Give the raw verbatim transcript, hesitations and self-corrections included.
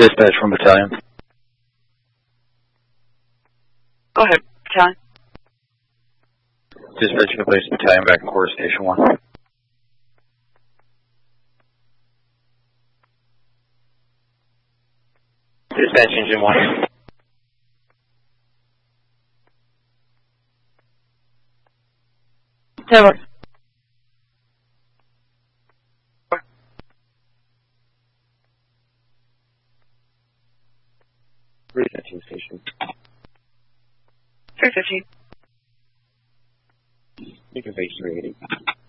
Dispatch from battalion. Go ahead, battalion. Dispatch, you can place battalion back in quarter station one. Dispatch engine one. Never. three fifteen station. three fifteen. You can face three eighty.